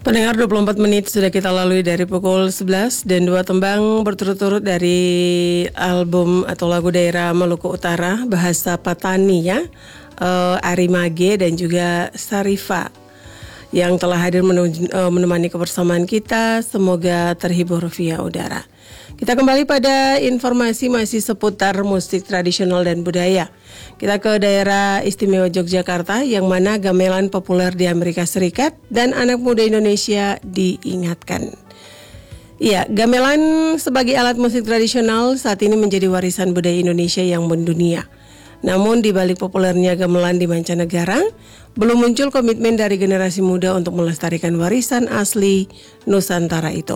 Pendengar, 24 menit sudah kita lalui dari pukul 11 dan 2 tembang berturut-turut dari album atau lagu daerah Maluku Utara bahasa Patani ya, Ari Mage dan juga Sarifa yang telah hadir menemani kebersamaan kita. Semoga terhibur via udara. Kita kembali pada informasi masih seputar musik tradisional dan budaya. Kita ke daerah istimewa Yogyakarta yang mana gamelan populer di Amerika Serikat dan anak muda Indonesia diingatkan. Ya, gamelan sebagai alat musik tradisional saat ini menjadi warisan budaya Indonesia yang mendunia. Namun di balik populernya gamelan di mancanegara, belum muncul komitmen dari generasi muda untuk melestarikan warisan asli Nusantara itu.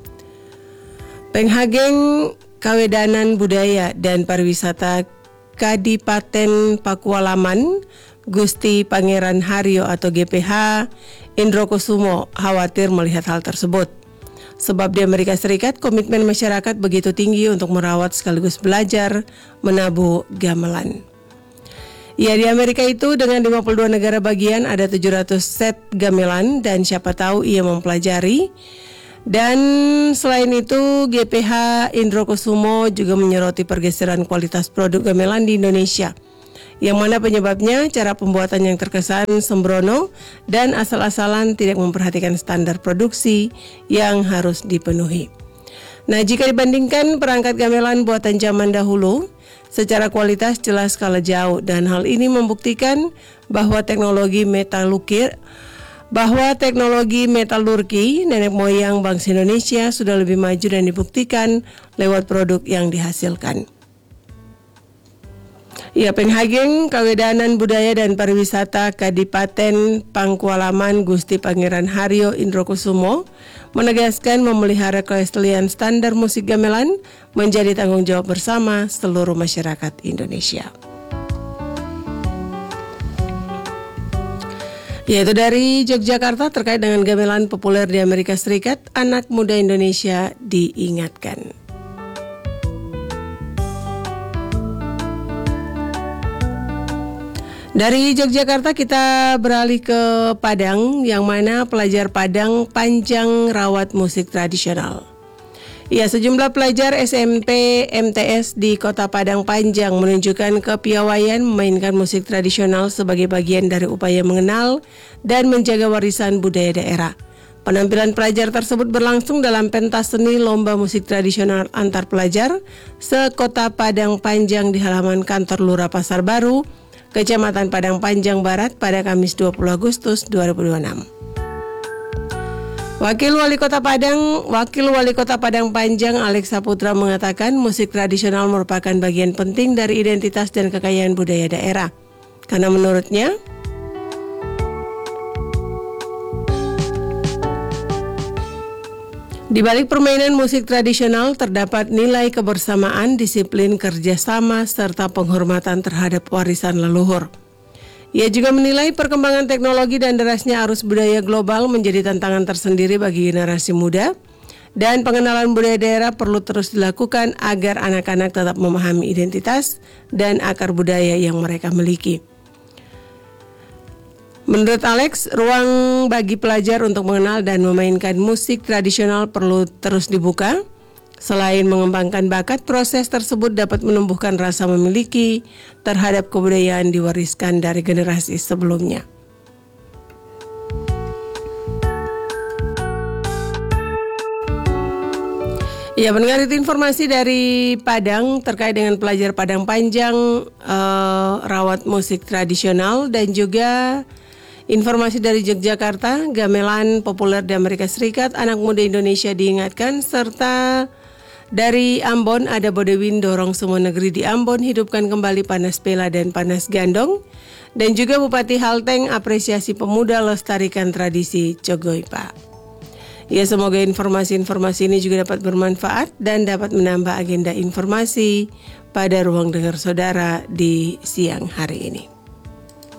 Penghageng Kawedanan Budaya dan Pariwisata Kadipaten Pakualaman, Gusti Pangeran Haryo atau GPH Indro Kusumo khawatir melihat hal tersebut. Sebab di Amerika Serikat komitmen masyarakat begitu tinggi untuk merawat sekaligus belajar menabuh gamelan. Ya, di Amerika itu dengan 52 negara bagian ada 700 set gamelan dan siapa tahu ia mempelajari. Dan selain itu GPH Indro Kusumo juga menyoroti pergeseran kualitas produk gamelan di Indonesia. Yang mana penyebabnya cara pembuatan yang terkesan sembrono dan asal-asalan tidak memperhatikan standar produksi yang harus dipenuhi. Nah, jika dibandingkan perangkat gamelan buatan zaman dahulu, secara kualitas jelas kalah jauh dan hal ini membuktikan bahwa teknologi metalurgi nenek moyang bangsa Indonesia sudah lebih maju dan dibuktikan lewat produk yang dihasilkan. Ya, Penghageng Kawedanan Budaya dan Pariwisata Kadipaten Pakualaman Gusti Pangeran Haryo Indro Kusumo menegaskan memelihara kelestarian standar musik gamelan menjadi tanggung jawab bersama seluruh masyarakat Indonesia. Yaitu dari Yogyakarta terkait dengan gamelan populer di Amerika Serikat, anak muda Indonesia diingatkan. Dari Yogyakarta kita beralih ke Padang, yang mana pelajar Padang panjang rawat musik tradisional. Ya, sejumlah pelajar SMP MTS di Kota Padang Panjang menunjukkan kepiawaian memainkan musik tradisional sebagai bagian dari upaya mengenal dan menjaga warisan budaya daerah. Penampilan pelajar tersebut berlangsung dalam pentas seni lomba musik tradisional antar pelajar se-Kota Padang Panjang di halaman kantor Lurah Pasar Baru, Kecamatan Padang Panjang Barat pada Kamis 20 Agustus 2026. Wakil Wali Kota Padang Panjang Alex Saputra mengatakan musik tradisional merupakan bagian penting dari identitas dan kekayaan budaya daerah. Karena menurutnya, di balik permainan musik tradisional terdapat nilai kebersamaan, disiplin, kerjasama, serta penghormatan terhadap warisan leluhur. Ia juga menilai perkembangan teknologi dan derasnya arus budaya global menjadi tantangan tersendiri bagi generasi muda, dan pengenalan budaya daerah perlu terus dilakukan agar anak-anak tetap memahami identitas dan akar budaya yang mereka miliki. Menurut Alex, ruang bagi pelajar untuk mengenal dan memainkan musik tradisional perlu terus dibuka. Selain mengembangkan bakat, proses tersebut dapat menumbuhkan rasa memiliki terhadap kebudayaan diwariskan dari generasi sebelumnya. Ya, mendengar itu informasi dari Padang terkait dengan pelajar Padang Panjang rawat musik tradisional, dan juga informasi dari Yogyakarta, gamelan populer di Amerika Serikat, anak muda Indonesia diingatkan, serta dari Ambon ada Bodewin dorong semua negeri di Ambon hidupkan kembali panas pela dan panas gandong, dan juga Bupati Halteng apresiasi pemuda lestarikan tradisi Cogoipa. Ya, semoga informasi-informasi ini juga dapat bermanfaat dan dapat menambah agenda informasi pada ruang dengar saudara di siang hari ini.